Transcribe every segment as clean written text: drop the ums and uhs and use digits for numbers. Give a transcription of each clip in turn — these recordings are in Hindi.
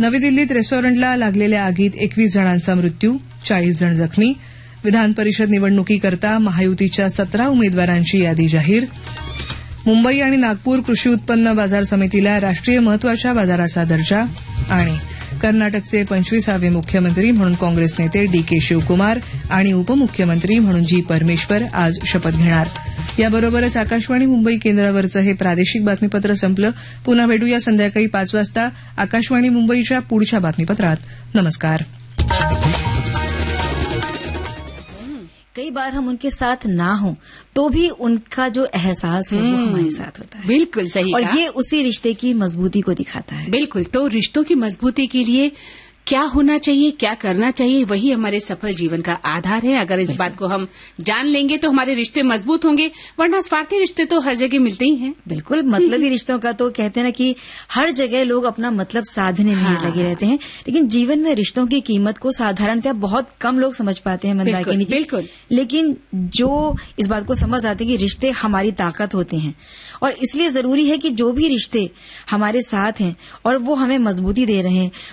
नवी दिल्लीत रेस्टॉरंटला लागलेल्या आगीत 21 जणांचा मृत्यू, 40 जण जखमी. विधान परिषद निवडणुकीकरता महायुतीच्या 17 उमेदवारांची यादी जाहीर. मुंबई आणि नागपूर कृषी उत्पन्न बाजार समितीला राष्ट्रीय महत्वाच्या बाजाराचा दर्जा. आणि कर्नाटकचे 25वे मुख्यमंत्री म्हणून काँग्रेस नेते डी.के. शिवकुमार आणि उपमुख्यमंत्री म्हणून जी. परमेश्वर आज शपथ घेणार. याबरोबरच आकाशवाणी मुंबई केंद्रावरचं हे प्रादेशिक बातमीपत्र संपलं. पुन्हा भेटूया संध्याकाळी 5 वाजता आकाशवाणी मुंबईच्या पुढच्या बातमीपत्रात. नमस्कार. कई बार हम उनके साथ ना हो तो भी उनका जो एहसास है वो हमारे साथ होता है. बिल्कुल सही. और ये उसी रिश्ते की मजबूती को दिखाता है. बिल्कुल. तो रिश्तों की मजबूती के लिए क्या होना चाहिए, क्या करना चाहिए, वही हमारे सफल जीवन का आधार है. अगर इस बात को हम जान लेंगे तो हमारे रिश्ते मजबूत होंगे, वरना स्वार्थी रिश्ते तो हर जगह मिलते ही हैं. बिल्कुल. मतलबी रिश्तों का तो कहते हैं ना कि हर जगह लोग अपना मतलब साधने में लगे रहते हैं, लेकिन जीवन में रिश्तों की कीमत को साधारणतः बहुत कम लोग समझ पाते हैं. मंदाकिनी जी, बिल्कुल. लेकिन जो इस बात को समझ आते हैं कि रिश्ते हमारी ताकत होते हैं, और इसलिए जरूरी है कि जो भी रिश्ते हमारे साथ हैं और वो हमें मजबूती दे रहे हैं,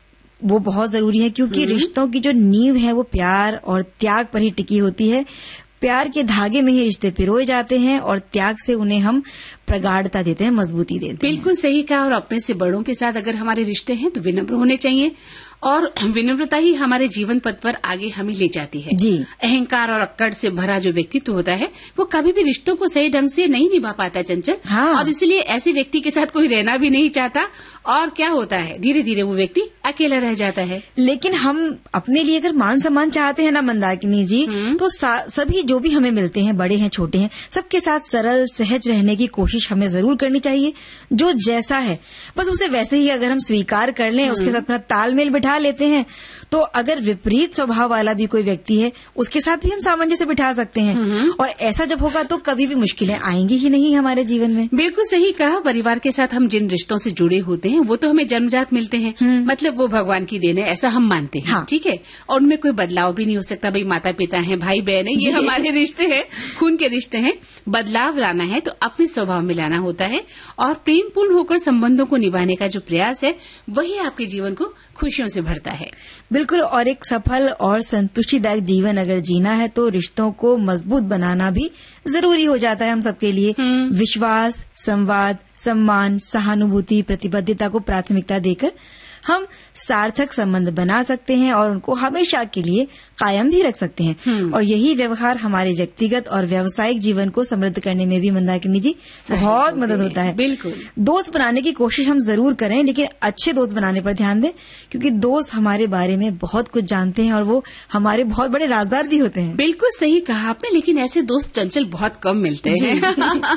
वो बहुत जरूरी है. क्योंकि रिश्तों की जो नींव है वो प्यार और त्याग पर ही टिकी होती है. प्यार के धागे में ही रिश्ते पिरोए जाते हैं और त्याग से उन्हें हम प्रगाढ़ता देते हैं, मजबूती देते हैं. बिल्कुल सही कहा. और अपने से बड़ों के साथ अगर हमारे रिश्ते हैं तो विनम्र होने चाहिए, और विनम्रता ही हमारे जीवन पथ पर आगे हमें ले जाती है. जी. अहंकार और अक्कड़ से भरा जो व्यक्तित्व होता है वो कभी भी रिश्तों को सही ढंग से नहीं निभा पाता, चंचल. हाँ. और इसलिए ऐसे व्यक्ति के साथ कोई रहना भी नहीं चाहता, और क्या होता है, धीरे धीरे वो व्यक्ति अकेला रह जाता है. लेकिन हम अपने लिए अगर मान सम्मान चाहते हैं ना मंदाकिनी जी, तो सभी जो भी हमें मिलते हैं, बड़े हैं छोटे हैं, सबके साथ सरल सहज रहने की कोशिश हमें जरूर करनी चाहिए. जो जैसा है बस उसे वैसे ही अगर हम स्वीकार कर लें, उसके साथ अपना तालमेल बिठा लेते हैं, तो अगर विपरीत स्वभाव वाला भी कोई व्यक्ति है उसके साथ भी हम सामंजस्य बिठा सकते हैं. और ऐसा जब होगा तो कभी भी मुश्किलें आएंगी ही नहीं हमारे जीवन में. बिल्कुल सही कहा. परिवार के साथ हम जिन रिश्तों से जुड़े होते हैं वो तो हमें जन्मजात मिलते हैं, मतलब वो भगवान की देन है, ऐसा हम मानते हैं. हाँ. ठीक है. और उनमें कोई बदलाव भी नहीं हो सकता. भाई माता पिता हैं, भाई बहन है, ये हमारे रिश्ते हैं, खून के रिश्ते हैं. बदलाव लाना है तो अपने स्वभाव में लाना होता है, और प्रेमपूर्ण होकर संबंधों को निभाने का जो प्रयास है वही आपके जीवन को खुशियों से भरता है. बिल्कुल. और एक सफल और संतुष्टिदायक जीवन अगर जीना है तो रिश्तों को मजबूत बनाना भी जरूरी हो जाता है हम सबके लिए. विश्वास, संवाद, सम्मान, सहानुभूति, प्रतिबद्धता को प्राथमिकता देकर हम सार्थक संबंध बना सकते हैं और उनको हमेशा के लिए कायम भी रख सकते हैं. और यही व्यवहार हमारे व्यक्तिगत और व्यावसायिक जीवन को समृद्ध करने में भी मंदाकिनी जी बहुत मदद होता है. बिल्कुल. दोस्त बनाने की कोशिश हम जरूर करें, लेकिन अच्छे दोस्त बनाने पर ध्यान दें, क्योंकि दोस्त हमारे बारे में बहुत कुछ जानते हैं और वो हमारे बहुत बड़े राजदार भी होते हैं. बिल्कुल सही कहा आपने. लेकिन ऐसे दोस्त चंचल बहुत कम मिलते हैं.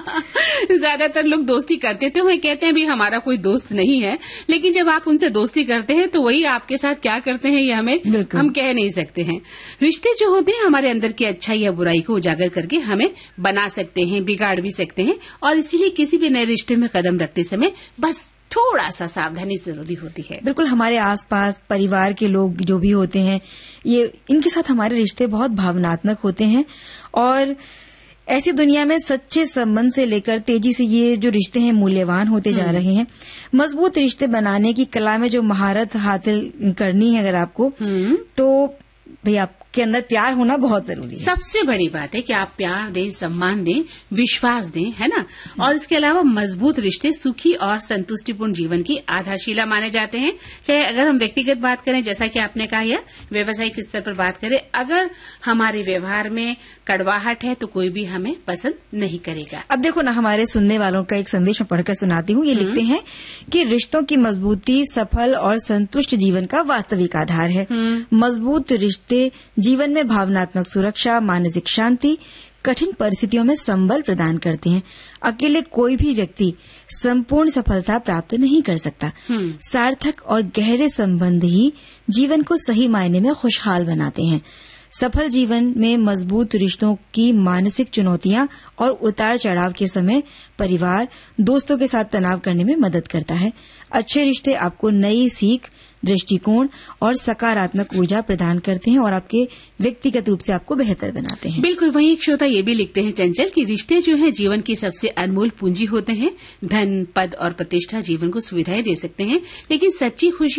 ज्यादातर लोग दोस्ती करते तो कहते हैं भी हमारा कोई दोस्त नहीं है, लेकिन जब आप उनसे दोस्ती करते हैं तो वही आपके साथ क्या करते हैं ये हम कह नहीं सकते हैं. रिश्ते जो होते हैं हमारे अंदर की अच्छाई या बुराई को उजागर करके हमें बना सकते हैं, बिगाड़ भी सकते हैं. और इसीलिए किसी भी नए रिश्ते में कदम रखते समय बस थोड़ा सा सावधानी जरूरी होती है. बिल्कुल. हमारे आसपास परिवार के लोग जो भी होते हैं, ये इनके साथ हमारे रिश्ते बहुत भावनात्मक होते हैं, और ऐसी दुनिया में सच्चे संबंध से लेकर तेजी से ये जो रिश्ते हैं मूल्यवान होते जा रहे हैं. मजबूत रिश्ते बनाने की कला में जो महारत हासिल करनी है अगर आपको, तो भाई आपके अंदर प्यार होना बहुत जरूरी है. सबसे बड़ी बात है कि आप प्यार दें, सम्मान दें, विश्वास दें, है ना. और इसके अलावा मजबूत रिश्ते सुखी और संतुष्टिपूर्ण जीवन की आधारशिला माने जाते हैं. चाहे अगर हम व्यक्तिगत बात करें, जैसा कि आपने कहा, या व्यावसायिक स्तर पर बात करें, अगर हमारे व्यवहार में कड़वाहट है तो कोई भी हमें पसंद नहीं करेगा. अब देखो ना, हमारे सुनने वालों का एक संदेश मैं पढ़कर सुनाती हूँ. ये लिखते हैं कि रिश्तों की मजबूती सफल और संतुष्ट जीवन का वास्तविक आधार है. मजबूत रिश्ते जीवन में भावनात्मक सुरक्षा, मानसिक शांति, कठिन परिस्थितियों में संबल प्रदान करते हैं. अकेले कोई भी व्यक्ति संपूर्ण सफलता प्राप्त नहीं कर सकता. सार्थक और गहरे संबंध ही जीवन को सही मायने में खुशहाल बनाते हैं. सफल जीवन में मजबूत रिश्तों की मानसिक चुनौतियां और उतार चढ़ाव के समय परिवार, दोस्तों के साथ तनाव करने में मदद करता है. अच्छे रिश्ते आपको नई सीख, दृष्टिकोण और सकारात्मक ऊर्जा प्रदान करते हैं और आपके व्यक्तिगत रूप से आपको बेहतर बनाते हैं. बिल्कुल. वहीं एक श्रोता ये भी लिखते हैं चंचल कि रिश्ते जो है जीवन की सबसे अनमोल पूंजी होते हैं. धन, पद और प्रतिष्ठा जीवन को सुविधाएं दे सकते हैं, लेकिन सच्ची खुशी